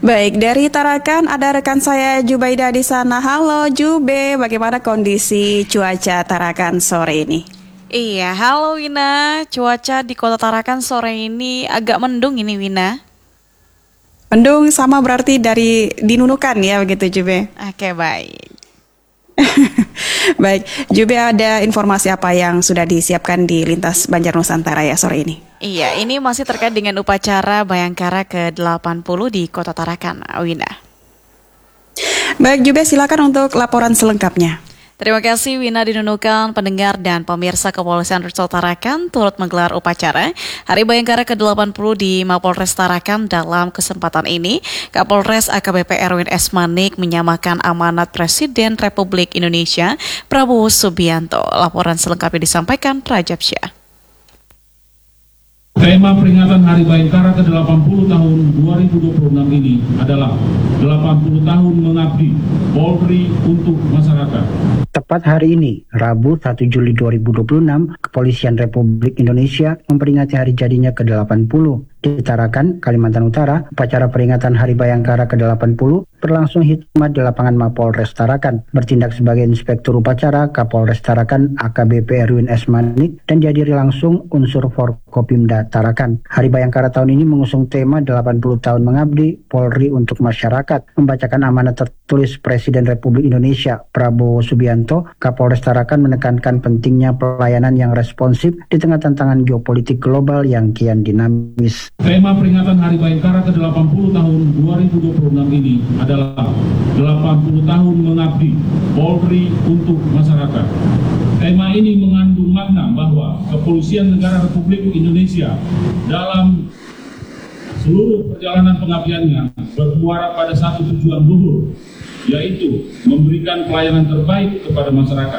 Baik, dari Tarakan ada rekan saya Jubaida di sana. Halo Jube, bagaimana kondisi cuaca Tarakan sore ini? Iya, halo Wina. Cuaca di Kota Tarakan sore ini agak mendung ini Wina. Mendung sama berarti dari dinunukan ya begitu Jube? Oke, baik. Baik, Jube ada informasi apa yang sudah disiapkan di Lintas Banjar Nusantara ya sore ini? Iya, ini masih terkait dengan upacara Bayangkara ke-80 di Kota Tarakan, Wina. Baik Jube, silakan untuk laporan selengkapnya. Terima kasih Wina Dinunukan, pendengar dan pemirsa Kepolisian Resort Tarakan turut menggelar upacara Hari Bayangkara ke-80 di Mapolres Tarakan. Dalam kesempatan ini, Kapolres AKBP Erwin S. Manik menyamakan amanat Presiden Republik Indonesia Prabowo Subianto. Laporan selengkapnya disampaikan Rajab Syah. Tema peringatan Hari Bayangkara ke-80 tahun 2026 ini adalah 80 tahun mengabdi Polri untuk masyarakat. Tepat hari ini, Rabu 1 Juli 2026, Kepolisian Republik Indonesia memperingati hari jadinya ke-80. Di Tarakan, Kalimantan Utara, upacara peringatan Hari Bayangkara ke-80 berlangsung hikmat di lapangan Mapolres Tarakan. Bertindak sebagai Inspektur Upacara, Kapolres Tarakan AKBP Erwin S. Manik dan dihadiri langsung unsur Forkopimda Tarakan. Hari Bayangkara tahun ini mengusung tema 80 tahun mengabdi Polri untuk masyarakat. Membacakan amanat tertulis Presiden Republik Indonesia Prabowo Subianto, Kapolres Tarakan menekankan pentingnya pelayanan yang responsif di tengah tantangan geopolitik global yang kian dinamis. Tema peringatan Hari Bayangkara ke-80 tahun 2026 ini adalah 80 tahun mengabdi Polri untuk masyarakat. Tema ini mengandung makna bahwa Kepolisian Negara Republik Indonesia dalam seluruh perjalanan pengabdiannya bermuara pada satu tujuan luhur, yaitu memberikan pelayanan terbaik kepada masyarakat.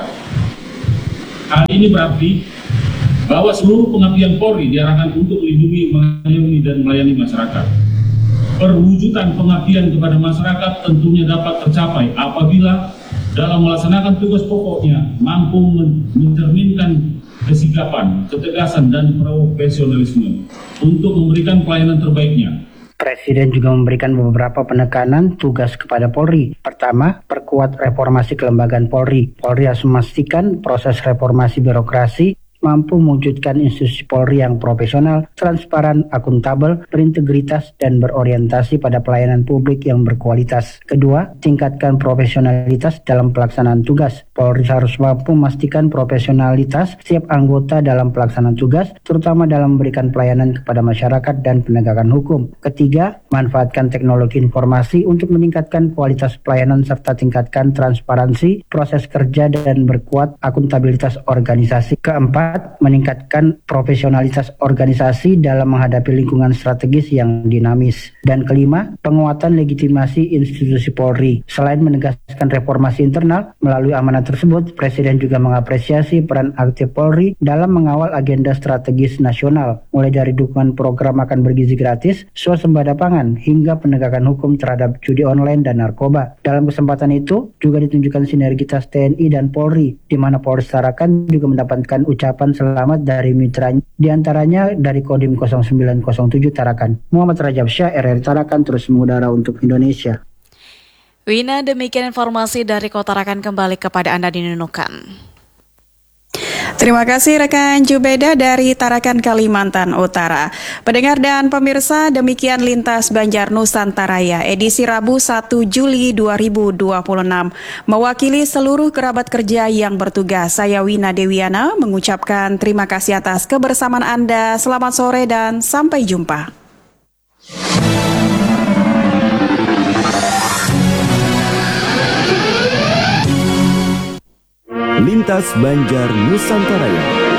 Hal ini berarti bahwa seluruh pengabdian Polri diarahkan untuk melindungi, mengayomi, dan melayani masyarakat. Perwujudan pengabdian kepada masyarakat tentunya dapat tercapai apabila dalam melaksanakan tugas pokoknya mampu mencerminkan kesigapan, ketegasan, dan profesionalisme untuk memberikan pelayanan terbaiknya. Presiden juga memberikan beberapa penekanan tugas kepada Polri. Pertama, perkuat reformasi kelembagaan Polri. Polri harus memastikan proses reformasi birokrasi mampu mewujudkan institusi Polri yang profesional, transparan, akuntabel, berintegritas, dan berorientasi pada pelayanan publik yang berkualitas. Kedua, tingkatkan profesionalitas dalam pelaksanaan tugas. Polri harus mampu memastikan profesionalitas setiap anggota dalam pelaksanaan tugas, terutama dalam memberikan pelayanan kepada masyarakat dan penegakan hukum. Ketiga, manfaatkan teknologi informasi untuk meningkatkan kualitas pelayanan serta tingkatkan transparansi proses kerja dan berkuat akuntabilitas organisasi. Keempat, meningkatkan profesionalitas organisasi dalam menghadapi lingkungan strategis yang dinamis. Dan kelima, penguatan legitimasi institusi Polri. Selain menegaskan reformasi internal, melalui amanat tersebut, Presiden juga mengapresiasi peran aktif Polri dalam mengawal agenda strategis nasional, mulai dari dukungan program makan bergizi gratis, swasembada pangan, hingga penegakan hukum terhadap judi online dan narkoba. Dalam kesempatan itu, juga ditunjukkan sinergitas TNI dan Polri, di mana Polres Tarakan juga mendapatkan ucapan selamat dari mitranya, diantaranya dari Kodim 0907 Tarakan. Muhammad Rajab Syah, RRI Tarakan, terus mengudara untuk Indonesia. Wina, demikian informasi dari Kota Tarakan, kembali kepada Anda Dinunukan. Terima kasih rekan Jubeda dari Tarakan, Kalimantan Utara. Pendengar dan pemirsa, demikian Lintas Banjar Nusantara edisi Rabu 1 Juli 2026. Mewakili seluruh kerabat kerja yang bertugas, saya Wina Dewiana mengucapkan terima kasih atas kebersamaan Anda. Selamat sore dan sampai jumpa. Lintas Banjar Nusantara.